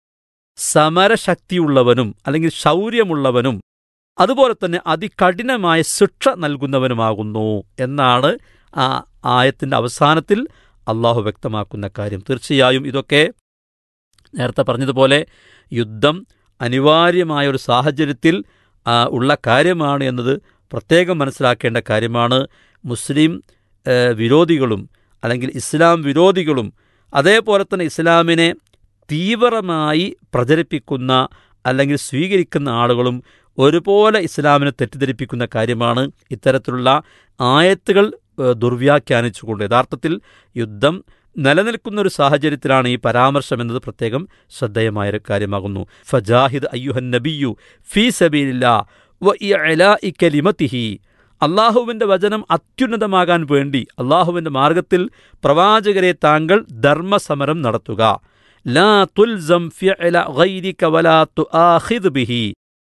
സമരശക്തിയുള്ളവനും അല്ലെങ്കിൽ ശൗര്യമുള്ളവനും അതുപോലെ തന്നെ അതികഠിനമായ ശിക്ഷ നൽകുന്നവനുമാകുന്നു എന്നാണ് ആ ആയത്തിൻ്റെ അവസാനത്തിൽ അള്ളാഹു വ്യക്തമാക്കുന്ന കാര്യം. തീർച്ചയായും ഇതൊക്കെ നേരത്തെ പറഞ്ഞതുപോലെ യുദ്ധം അനിവാര്യമായ ഒരു സാഹചര്യത്തിൽ ഉള്ള കാര്യമാണ് എന്നത് പ്രത്യേകം മനസ്സിലാക്കേണ്ട കാര്യമാണ്. മുസ്ലിം വിരോധികളും അല്ലെങ്കിൽ ഇസ്ലാം വിരോധികളും അതേപോലെ തന്നെ ഇസ്ലാമിനെ തീവ്രമായി പ്രചരിപ്പിക്കുന്ന അല്ലെങ്കിൽ സ്വീകരിക്കുന്ന ആളുകളും ഒരുപോലെ ഇസ്ലാമിനെ തെറ്റിദ്ധരിപ്പിക്കുന്ന കാര്യമാണ് ഇത്തരത്തിലുള്ള ആയത്തുകൾ ദുർവ്യാഖ്യാനിച്ചുകൊണ്ട്. യഥാർത്ഥത്തിൽ യുദ്ധം നിലനിൽക്കുന്ന ഒരു സാഹചര്യത്തിലാണ് ഈ പരാമർശം എന്നത് പ്രത്യേകം ശ്രദ്ധേയമായൊരു കാര്യമാകുന്നു. ഫജാഹിദ് അയ്യുഹൻ നബിയു ഫീ സബീലില്ലാ വ ഇഅലാഇ കലിമതിഹി. അള്ളാഹുവിൻ്റെ വചനം അത്യുന്നതമാകാൻ വേണ്ടി അള്ളാഹുവിൻ്റെ മാർഗത്തിൽ പ്രവാചകരെ താങ്കൾ ധർമ്മസമരം നടത്തുക. ലാ തുൽസം ഫിഅല ഗൈരിക വലാ തുആഖിദ് ബിഹി.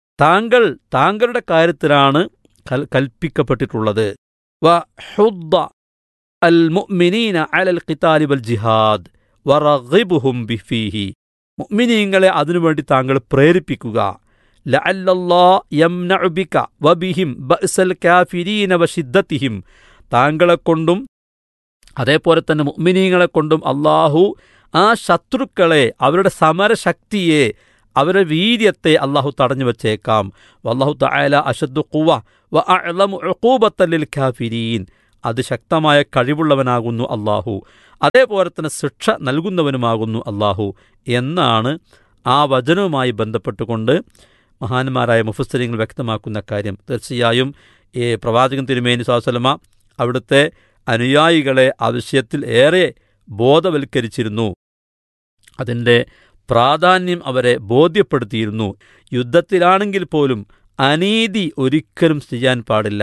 താങ്കളുടെ കാര്യത്തിലാണ് കൽപ്പിക്കപ്പെട്ടിട്ടുള്ളത്. വ ഹുദ്ദ അൽ മുഅ്മിനീന അലൽ ഖിതാലി വൽ ജിഹാദ് വറഗിബ്ഹും ബിഫീഹി. മുഅ്മിനീങ്ങളെ അതിനുവേണ്ടി താങ്കൾ പ്രേരിപ്പിക്കുക. ലഅല്ലല്ലാഹു യംനഉ ബിക വബിഹിം ബഅ്സൽ കാഫിരീന വശിദ്ദതിഹിം. താങ്കളെക്കൊണ്ടും അതേപോലെ തന്നെ മുഅ്മിനീങ്ങളെ കൊണ്ടും അള്ളാഹു ആ ശത്രുക്കളെ, അവരുടെ സമരശക്തിയെ, അവരുടെ വീര്യത്തെ അള്ളാഹു തടഞ്ഞു വച്ചേക്കാം. വല്ലാഹു തആല അശദ്ദു ഖുവ വ അഅ്ലമു ഉഖൂബത്തൻ ലിൽ കാഫിരീൻ. അതിശക്തമായ കഴിവുള്ളവനാകുന്നു അള്ളാഹു, അതേപോലെ തന്നെ ശിക്ഷ നൽകുന്നവനുമാകുന്നു അള്ളാഹു എന്നാണ് ആ വചനവുമായി ബന്ധപ്പെട്ടുകൊണ്ട് മഹാന്മാരായ മുഫസ്സിരീങ്ങൾ വ്യക്തമാക്കുന്ന കാര്യം. തീർച്ചയായും ഈ പ്രവാചകൻ തിരുമേനി സ്വല്ലല്ലാഹു അലൈഹി വസല്ലമ അവിടുത്തെ അനുയായികളെ ആ വിഷയത്തിൽ ഏറെ ബോധവൽക്കരിച്ചിരുന്നു. അതിൻ്റെ പ്രാധാന്യം അവരെ ബോധ്യപ്പെടുത്തിയിരുന്നു. യുദ്ധത്തിലാണെങ്കിൽ പോലും അനീതി ഒരിക്കലും ചെയ്യാൻ പാടില്ല.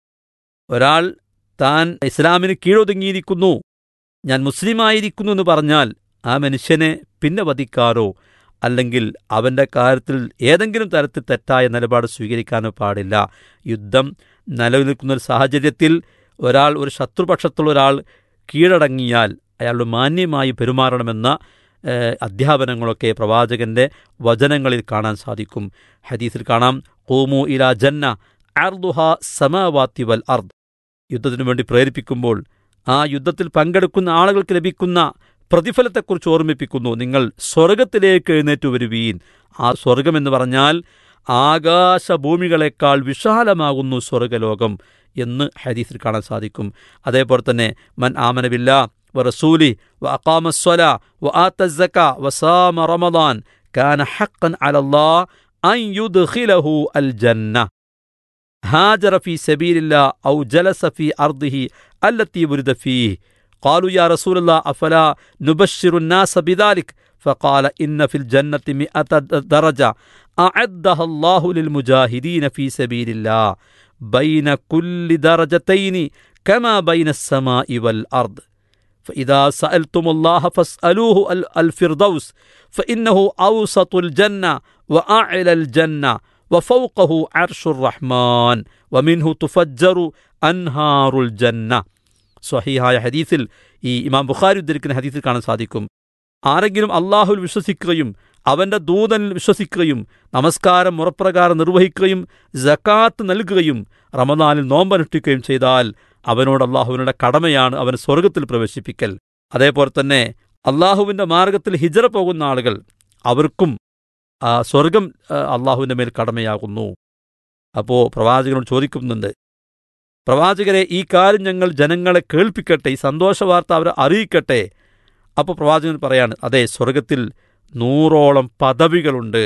ഒരാൾ താൻ ഇസ്ലാമിന് കീഴൊതുങ്ങിയിരിക്കുന്നു, ഞാൻ മുസ്ലിമായിരിക്കുന്നു എന്ന് പറഞ്ഞാൽ ആ മനുഷ്യനെ പിന്നെ വധിക്കാനോ അല്ലെങ്കിൽ അവൻ്റെ കാര്യത്തിൽ ഏതെങ്കിലും തരത്തിൽ തെറ്റായ നിലപാട് സ്വീകരിക്കാനോ പാടില്ല. യുദ്ധം നിലനിൽക്കുന്ന ഒരു സാഹചര്യത്തിൽ ഒരു ശത്രുപക്ഷത്തുള്ള ഒരാൾ കീഴടങ്ങിയാൽ അയാളുടെ മാന്യമായി പെരുമാറണമെന്ന അധ്യാപനങ്ങളൊക്കെ പ്രവാചകന്റെ വചനങ്ങളിൽ കാണാൻ സാധിക്കും. ഹദീസിൽ കാണാം, ഖൂമു ഇലാ ജന്ന അർദുഹാ സമാവാതി വൽ അർദ്. യുദ്ധത്തിനു വേണ്ടി പ്രേരിപ്പിക്കുമ്പോൾ ആ യുദ്ധത്തിൽ പങ്കെടുക്കുന്ന ആളുകൾക്ക് ലഭിക്കുന്ന പ്രതിഫലത്തെക്കുറിച്ച് ഓർമ്മിപ്പിക്കുന്നു. നിങ്ങൾ സ്വർഗത്തിലേക്ക് എഴുന്നേറ്റു വരുവീൻ. ആ സ്വർഗമെന്ന് പറഞ്ഞാൽ ആകാശഭൂമികളെക്കാൾ വിശാലമാകുന്നു സ്വർഗലോകം എന്ന് ഹദീസിൽ കാണാൻ സാധിക്കും. അതേപോലെ തന്നെ മൻ ആമന ബില്ലാ വറസൂലി വഅഖാമ സ്വലാ വആത സക വസാമ റമളാൻ കാന ഹഖ്ഖൻ അലല്ലാഹ് അൻ യുദ്ഖിലഹു അൽ ജന്ന ഹാജറ ഫീ സബീലില്ലാ ഔ ജലസ ഫീ അർദിഹി അല്ലത്തി വുരിദ ഫീഹി. ഖാലു യാ റസൂലല്ലാഹ് അഫലാ നുബശ്ശിറു الناس بذلك فقال إن في الجنة 100 درجة أعدها الله للمجاهدين في سبيل الله بين كل درجتين كما بين السماء والأرض فإذا سألتم الله فاسألوه الفردوس فإنه أوسط الجنة وأعلى الجنة وفوقه عرش الرحمن ومنه تفجر أنهار الجنة. സ്വഹീഹായ ഹദീസിൽ, ഈ ഇമാം ബുഖാരി ഉദ്ധരിക്കുന്ന ഹദീസിൽ കാണാൻ സാധിക്കും, ആരെങ്കിലും അള്ളാഹുവിൽ വിശ്വസിക്കുകയും അവൻ്റെ ദൂതനിൽ വിശ്വസിക്കുകയും നമസ്കാരം മുറപ്രകാരം നിർവഹിക്കുകയും സകാത്ത് നൽകുകയും റമദാനിൽ നോമ്പനുഷ്ഠിക്കുകയും ചെയ്താൽ അവനോട് അള്ളാഹുവിനുള്ള കടമയാണ് അവന് സ്വർഗത്തിൽ പ്രവേശിപ്പിക്കൽ. അതേപോലെ തന്നെ അള്ളാഹുവിൻ്റെ മാർഗത്തിൽ ഹിജ്റ പോകുന്ന ആളുകൾ, അവർക്കും സ്വർഗം അള്ളാഹുവിൻ്റെ മേൽ കടമയാകുന്നു. അപ്പോൾ പ്രവാചകനോട് ചോദിക്കുന്നുണ്ട്, പ്രവാചകരെ ഈ കാര്യം ഞങ്ങൾ ജനങ്ങളെ കേൾപ്പിക്കട്ടെ, ഈ സന്തോഷവാർത്ത അവരെ അറിയിക്കട്ടെ. അപ്പോൾ പ്രവാചകൻ പറയാണ്, അതെ, സ്വർഗത്തിൽ 100ഓളം പദവികളുണ്ട്.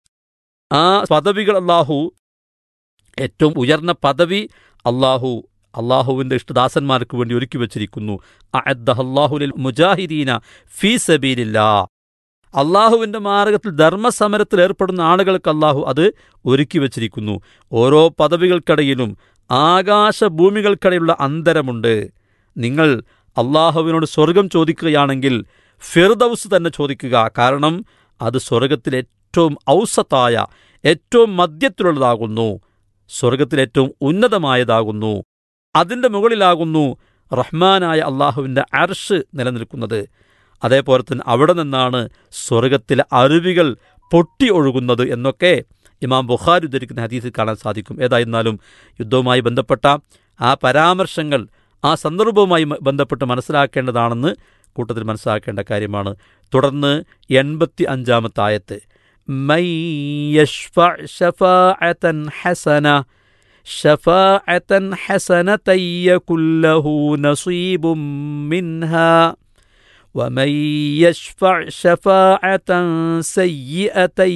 ആ പദവികൾ ഏറ്റവും ഉയർന്ന പദവി അള്ളാഹു അള്ളാഹുവിൻ്റെ ഇഷ്ടദാസന്മാർക്ക് വേണ്ടി ഒരുക്കി വച്ചിരിക്കുന്നു. അഅദ്ദഹല്ലാഹു ലിൽ മുജാഹിദീന ഫീ സബീലില്ലാഹ്. അള്ളാഹുവിൻ്റെ മാർഗത്തിൽ ധർമ്മസമരത്തിൽ ഏർപ്പെടുന്ന ആളുകൾക്ക് അള്ളാഹു അത് ഒരുക്കി വച്ചിരിക്കുന്നു. ഓരോ പദവികൾക്കിടയിലും ആകാശഭൂമികൾക്കിടയിലുള്ള അന്തരമുണ്ട്. നിങ്ങൾ അള്ളാഹുവിനോട് സ്വർഗം ചോദിക്കുകയാണെങ്കിൽ ഫിർദൗസ് തന്നെ ചോദിക്കുക. കാരണം അത് സ്വർഗത്തിലെ ഏറ്റവും ഔസത്തായ, ഏറ്റവും മധ്യത്തിലുള്ളതാകുന്നു, സ്വർഗത്തിലേറ്റവും ഉന്നതമായതാകുന്നു. അതിൻ്റെ മുകളിലാകുന്നു റഹ്മാനായ അള്ളാഹുവിൻ്റെ അർശ് നിലനിൽക്കുന്നത്. അതേപോലെ തന്നെ അവിടെ നിന്നാണ് സ്വർഗത്തിലെ അരുവികൾ പൊട്ടി ഒഴുകുന്നത് എന്നൊക്കെ ഇമാം ബുഖാരി ഉദ്ധരിക്കുന്ന ഹദീസിൽ കാണാൻ സാധിക്കും. ഏതായിരുന്നാലും യുദ്ധവുമായി ബന്ധപ്പെട്ട ആ പരാമർശങ്ങൾ ആ സന്ദർഭവുമായി ബന്ധപ്പെട്ട് മനസ്സിലാക്കേണ്ടതാണെന്ന് കൂട്ടത്തിൽ മനസ്സിലാക്കേണ്ട കാര്യമാണ്. തുടർന്ന് 85-ാമത്തെ ആയത്ത്, മൻ യശ്ഫഅ ശഫാഅതൻ ഹസന ശഫാഅതൻ ഹസനതൻ യകുൽ ലഹു നസീബും മിൻഹാ വമൻ യശ്ഫഅ ശഫാഅതൻ സയ്യിഅതൻ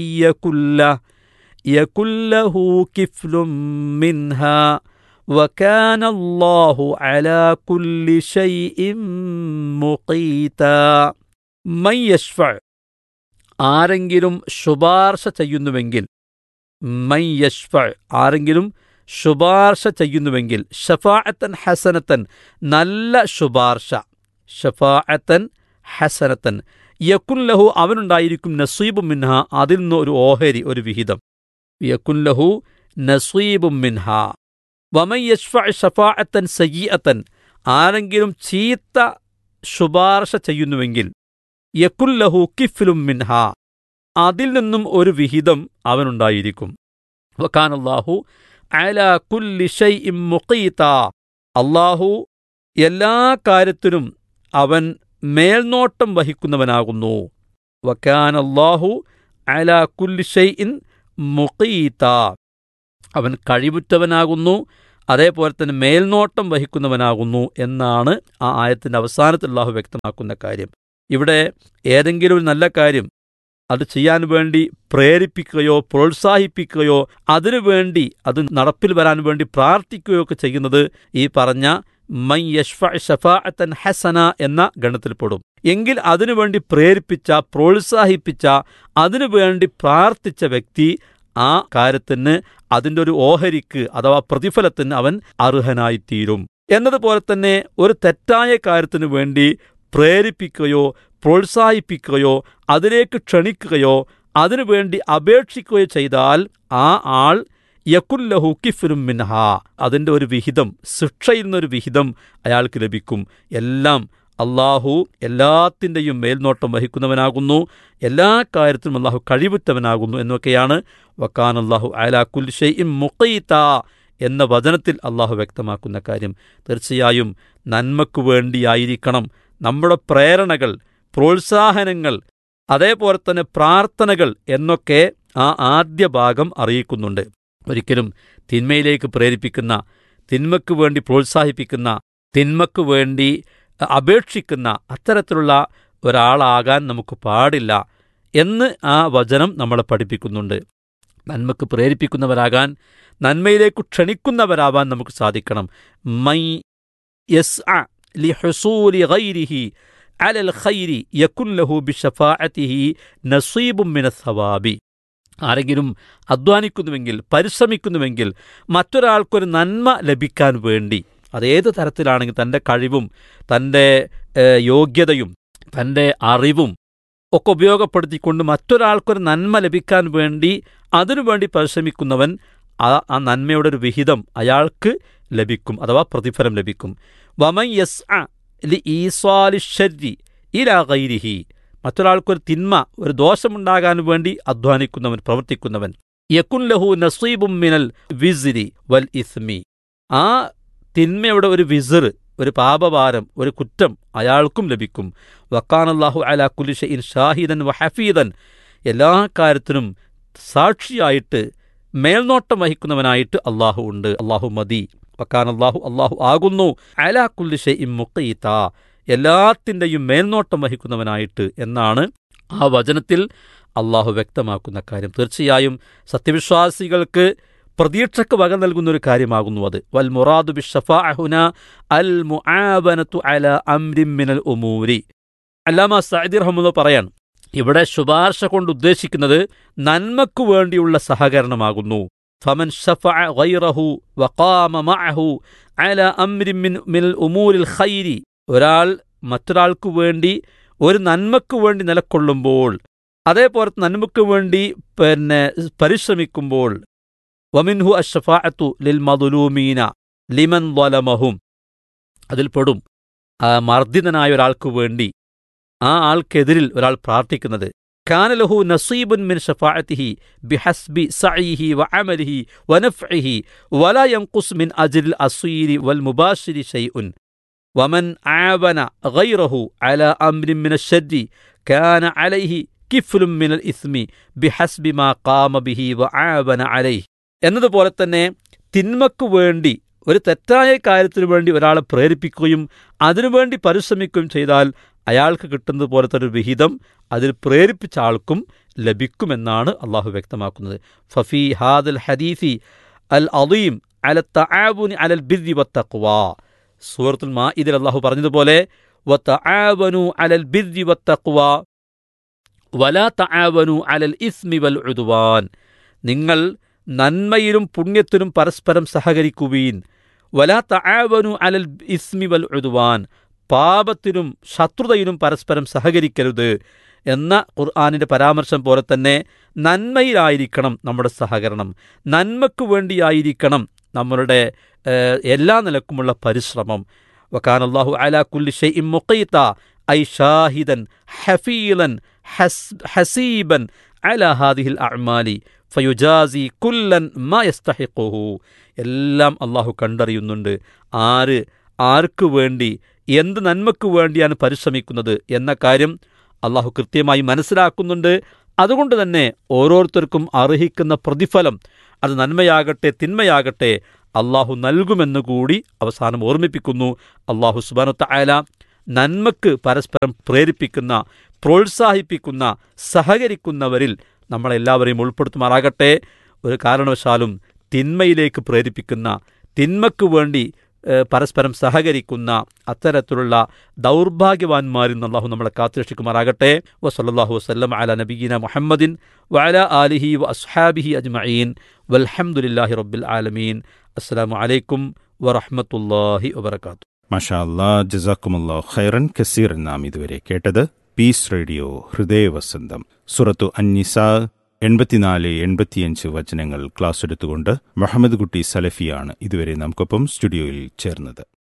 യകുൽ ലഹു കിഫ്ലും മിൻഹാ വകാന അല്ലാഹു അലാ കുല്ലി ശൈഇൻ മുഖീതാ. മൻ യശ്ഫഅ, ആരെങ്കിലും ശുപാർശ ചെയ്യുന്നുവെങ്കിൽ, മൻ യശ്ഫഅ, ആരെങ്കിലും ശുപാർശ ചെയ്യുന്നുവെങ്കിൽ, ശഫാഅത്തൻ ഹസനത്തൻ, നല്ല ശുപാർശ, ശഫാഅത്തൻ ഹസനത്തൻ, യകുൻ ലഹു, അവനുണ്ടായിരിക്കും, നസീബും മിൻഹ, അതിൽ നിന്ന് ഒരു ഓഹരി, ഒരു വിഹിതം, യകുൻ ലഹു നസീബും മിൻഹ. വമൻ യശ്ഫഅ ശഫാഅത്തൻ സയ്യിഅത്തൻ, ആരെങ്കിലും ചീത്ത ശുപാർശ ചെയ്യുന്നുവെങ്കിൽ, യകുൽ ലഹു കിഫ്ലും മിൻഹ, അതിൽ നിന്നും ഒരു വിഹിതം അവനുണ്ടായിരിക്കും. വകാന അല്ലാഹു അലാ കുല്ലി ശൈഇൻ മുഖീതാ, അല്ലാഹു എല്ലാ കാര്യത്തിനും അവൻ മേൽനോട്ടം വഹിക്കുന്നവനാകുന്നു. വകാന അല്ലാഹു അലാ കുല്ലി ശൈഇൻ മുഖീതാ, അവൻ കഴിവുറ്റവനാകുന്നു, അതേപോലെ തന്നെ മേൽനോട്ടം വഹിക്കുന്നവനാകുന്നു എന്നാണ് ആ ആയത്തിൻ്റെ അവസാനത്തിൽ അല്ലാഹു വ്യക്തമാക്കുന്ന കാര്യം. ഇവിടെ ഏതെങ്കിലും ഒരു നല്ല കാര്യം അത് ചെയ്യാൻ വേണ്ടി പ്രേരിപ്പിക്കുകയോ പ്രോത്സാഹിപ്പിക്കുകയോ അതിനുവേണ്ടി അത് നടപ്പിൽ വരാൻ വേണ്ടി പ്രാർത്ഥിക്കുകയോ ഒക്കെ ചെയ്യുന്നത് ഈ പറഞ്ഞ മൻ യശ്ഫഅ ശഫാഅത്തൻ ഹസന എന്ന ഗണത്തിൽപ്പെടും. എങ്കിൽ അതിനുവേണ്ടി പ്രേരിപ്പിച്ച, പ്രോത്സാഹിപ്പിച്ച, അതിനുവേണ്ടി പ്രാർത്ഥിച്ച വ്യക്തി ആ കാര്യത്തിന്, അതിൻ്റെ ഒരു ഓഹരിക്ക് അഥവാ പ്രതിഫലത്തിന് അവൻ അർഹനായിത്തീരും. എന്നതുപോലെ തന്നെ ഒരു തെറ്റായ കാര്യത്തിനു വേണ്ടി പ്രേരിപ്പിക്കുകയോ പ്രോത്സാഹിപ്പിക്കുകയോ അതിലേക്ക് ക്ഷണിക്കുകയോ അതിനുവേണ്ടി അപേക്ഷിക്കുകയോ ചെയ്താൽ ആ ആൾ യകുൽ ലഹു കിഫ്ലും മിൻഹ, അതിൻ്റെ ഒരു വിഹിതം, ശിക്ഷയിൽ നിന്നൊരു വിഹിതം അയാൾക്ക് ലഭിക്കും. എല്ലാം അള്ളാഹു എല്ലാത്തിൻ്റെയും മേൽനോട്ടം വഹിക്കുന്നവനാകുന്നു, എല്ലാ കാര്യത്തിലും അള്ളാഹു കഴിവുറ്റവനാകുന്നു എന്നൊക്കെയാണ് വകാന അല്ലാഹു അലാ കുല്ലി ശൈഇൻ മുഖീതാ എന്ന വചനത്തിൽ അള്ളാഹു വ്യക്തമാക്കുന്ന കാര്യം. തീർച്ചയായും നന്മയ്ക്കു വേണ്ടിയായിരിക്കണം നമ്മുടെ പ്രേരണകൾ, പ്രോത്സാഹനങ്ങൾ, അതേപോലെ തന്നെ പ്രാർത്ഥനകൾ എന്നൊക്കെ ആ ആദ്യ ഭാഗം അറിയിക്കുന്നുണ്ട്. ഒരിക്കലും തിന്മയിലേക്ക് പ്രേരിപ്പിക്കുന്ന, തിന്മയ്ക്കു വേണ്ടി പ്രോത്സാഹിപ്പിക്കുന്ന, തിന്മയ്ക്കു വേണ്ടി അപേക്ഷിക്കുന്ന അത്തരത്തിലുള്ള ഒരാളാകാൻ നമുക്ക് പാടില്ല എന്ന് ആ വചനം നമ്മളെ പഠിപ്പിക്കുന്നുണ്ട്. നന്മയ്ക്ക് പ്രേരിപ്പിക്കുന്നവരാകാൻ, നന്മയിലേക്ക് ക്ഷണിക്കുന്നവരാവാൻ നമുക്ക് സാധിക്കണം. മൈ യസ്അ ലിഹുസൂലി ഗൈരിഹി അലൽ ഖൈരി യകുൻ ലഹു ബിശഫാഅതിഹി നസീബും മിനസ് സവാബി, ആരെങ്കിലും അധ്വാനിക്കുന്നുവെങ്കിൽ, പരിശ്രമിക്കുന്നുവെങ്കിൽ മറ്റൊരാൾക്കൊരു നന്മ ലഭിക്കാൻ വേണ്ടി, അതേത് തരത്തിലാണെങ്കിൽ തൻ്റെ കഴിവും തൻ്റെ യോഗ്യതയും തൻ്റെ അറിവും ഒക്കെ ഉപയോഗപ്പെടുത്തിക്കൊണ്ട് മറ്റൊരാൾക്കൊരു നന്മ ലഭിക്കാൻ വേണ്ടി അതിനുവേണ്ടി പരിശ്രമിക്കുന്നവൻ ആ നന്മയുടെ ഒരു വിഹിതം അയാൾക്ക് ലഭിക്കും, അഥവാ പ്രതിഫലം ലഭിക്കും. വമൻ യസ്അ ലിഈസാലി ശർരി ഇലാ ഗൈരിഹി, മറ്റൊരാൾക്കൊരു തിന്മ, ഒരു ദോഷമുണ്ടാകാൻ വേണ്ടി അധ്വാനിക്കുന്നവൻ, പ്രവർത്തിക്കുന്നവൻ, യകുൻ ലഹു നസീബും മിനൽ വിസ്രി വൽ ഇസ്മി, ആ തിന്മയുടെ ഒരു വിസ്ർ, ഒരു പാപഭാരം, ഒരു കുറ്റം അയാൾക്കും ലഭിക്കും. വകാന അല്ലാഹു അലാ കുല്ലി ശൈഇൻ ഷാഹിദൻ വഹഫീദൻ, എല്ലാ കാര്യത്തിനും സാക്ഷിയായിട്ട് മേൽനോട്ടം വഹിക്കുന്നവനായിട്ട് അള്ളാഹു ഉണ്ട്, അള്ളാഹു മതി. വകാന അല്ലാഹു, അള്ളാഹു ആകുന്നു, അലാ കുല്ലി ശൈഇൻ മുഖീതാ, എല്ലാത്തിൻ്റെയും മേൽനോട്ടം വഹിക്കുന്നവനായിട്ട് എന്നാണ് ആ വചനത്തിൽ അള്ളാഹു വ്യക്തമാക്കുന്ന കാര്യം. തീർച്ചയായും സത്യവിശ്വാസികൾക്ക് പ്രതീക്ഷയ്ക്ക് വക നൽകുന്ന ഒരു കാര്യമാകുന്നു അത്. വൽ മുറാദു ബിശ്ശഫാഅ ഹുനാ അൽ മുആവനതു അലാ അംരിൻ മിനൽ ഉമൂരി. അല്ലാമ സഅദി റഹ്മത്തുള്ളാഹി പറയാണ്, ഇവിടെ ശുപാർശ കൊണ്ട് ഉദ്ദേശിക്കുന്നത് നന്മക്കു വേണ്ടിയുള്ള സഹകരണമാകുന്നു. ഫമൻ ശഫഅ ഗൈറഹു വഖാമ മഅഹു അലാ അംരിൻ മിനൽ ഉമൂരിൽ ഖൈരി, ഒരാൾ മറ്റൊരാൾക്കു വേണ്ടി ഒരു നന്മക്കു വേണ്ടി നിലക്കൊള്ളുമ്പോൾ, അതേപോലെ നന്മക്കു വേണ്ടി പരിശ്രമിക്കുമ്പോൾ, വമിൻഹു അശ്ശഫാഅത്തു ലിൽ മദ്ലൂമീന ലിമൻ ളലമഹും, അതിൽപ്പെടും മർദ്ദിതനായ ഒരാൾക്കു വേണ്ടി ആ ആൾക്കെതിരിൽ ഒരാൾ പ്രാർത്ഥിക്കുന്നത്. കാന ലഹു നസീബുൻ മിൻ ശഫാഅത്തിഹി ബിഹസ്ബി സഅയിഹി വഅമലിഹി വനഫ്ഇഹി വലാ യൻഖുസ് മിൻ അജ്രിൽ അസീരി വൽ മുബാശിരി ശൈഉൻ വമൻ ആവന ഗൈറഹു അലാ അംരിൻ മിനശ്ശർരി കാന അലൈഹി കിഫ്ലുൻ മിനൽ ഇസ്മി ബിഹസ്ബി മാ ഖാമ ബിഹി വആവന അലൈഹി. എന്നതുപോലെ തന്നെ തിന്മക്കു വേണ്ടി, ഒരു തെറ്റായ കാര്യത്തിനു വേണ്ടി ഒരാളെ പ്രേരിപ്പിക്കുകയും അതിനുവേണ്ടി പരിശ്രമിക്കുകയും ചെയ്താൽ അയാൾക്ക് കിട്ടുന്നത് പോലത്തെ ഒരു വിഹിതം അതിൽ പ്രേരിപ്പിച്ച ആൾക്കും ലഭിക്കുമെന്നാണ് അള്ളാഹു വ്യക്തമാക്കുന്നത്. ഫഫി ഹാദൽ ഹദീസി അൽ അദീം അല തആവുനി അലൽ ബിർരി വത്തഖ്വാ. സൂറത്തുൽ മാഇദയിൽ അള്ളാഹു പറഞ്ഞതുപോലെ വതആവനു അലൽ ബിർരി വത്തഖ്വാ വലാ തആവനു അലൽ ഇസ്മി വൽ ഉദ്വാൻ. നിങ്ങൾ നന്മയിലും പുണ്യത്തിലും പരസ്പരം സഹകരിക്കുവീൻ. വലാ തആവനു അലൽ ഇസ്മി വൽ ഉദ്വാൻ, പാപത്തിലും ശത്രുതയിലും പരസ്പരം സഹകരിക്കരുത് എന്ന ഖുർആനിൻ്റെ പരാമർശം പോലെ തന്നെ നന്മയിലായിരിക്കണം നമ്മുടെ സഹകരണം, നന്മയ്ക്കു വേണ്ടിയായിരിക്കണം നമ്മളുടെ എല്ലാ നിലക്കുമുള്ള പരിശ്രമം. വകാന അല്ലാഹു അലാ കുല്ലി ഷൈഇൻ മുഖീത ഐ ഷാഹിദൻ ഹഫീലൻ ഹസീബൻ അലാ ഹാദിഹിൽ അഅ്മാലി ഫയുജാസി കുല്ലൻ മാ യസ്തഹിഖുഹു. എല്ലാം അള്ളാഹു കണ്ടറിയുന്നുണ്ട്. ആർക്ക് വേണ്ടി എന്ത് നന്മയ്ക്കു വേണ്ടിയാണ് പരിശ്രമിക്കുന്നത് എന്ന കാര്യം അള്ളാഹു കൃത്യമായി മനസ്സിലാക്കുന്നുണ്ട്. അതുകൊണ്ട് തന്നെ ഓരോരുത്തർക്കും അർഹിക്കുന്ന പ്രതിഫലം, അത് നന്മയാകട്ടെ തിന്മയാകട്ടെ, അള്ളാഹു നൽകുമെന്നുകൂടി അവസാനം ഓർമ്മിപ്പിക്കുന്നു. അള്ളാഹു സുബ്ഹാനഹു വ തആല നന്മക്ക് പരസ്പരം പ്രേരിപ്പിക്കുന്ന, പ്രോത്സാഹിപ്പിക്കുന്ന, സഹകരിക്കുന്നവരിൽ നമ്മളെല്ലാവരെയും ഉൾപ്പെടുത്തുമാറാകട്ടെ. ഒരു കാരണവശാലും തിന്മയിലേക്ക് പ്രേരിപ്പിക്കുന്ന, തിന്മയ്ക്കു വേണ്ടി പരസ്പരം സഹകരിക്കുന്ന അത്തരത്തിലുള്ള ദൗർഭാഗ്യവാന്മാരിൽ നിന്ന് അല്ലാഹു നമ്മളെ കാത്തുരക്ഷിക്കുമാറാകട്ടെ. വസല്ലല്ലാഹു വസല്ലം അലാ നബിയ്യിന മുഹമ്മദിൻ വഅലാ ആലിഹി വഅസ്ഹാബിഹി അജ്മഈൻ വൽഹംദുലില്ലാഹി റബ്ബിൽ ആലമീൻ. അസ്സലാമു അലൈക്കും വറഹ്മത്തുള്ളാഹി വബറകാതുഹു. മാഷാ അല്ലാഹ്, ജസാക്കുമുല്ലാഹു ഖൈറൻ കസീറൻ. നാം ഇതുവരെ കേട്ടത് പീസ് റേഡിയോ ഹൃദയവസന്തം സൂറത്തു അന്നിസാ 84-85 വചനങ്ങൾ ക്ലാസ് എടുത്തുകൊണ്ട് മുഹമ്മദ് കുട്ടി സലഫിയാണ് ഇതുവരെ നമുക്കൊപ്പം സ്റ്റുഡിയോയിൽ ചേർന്നത്.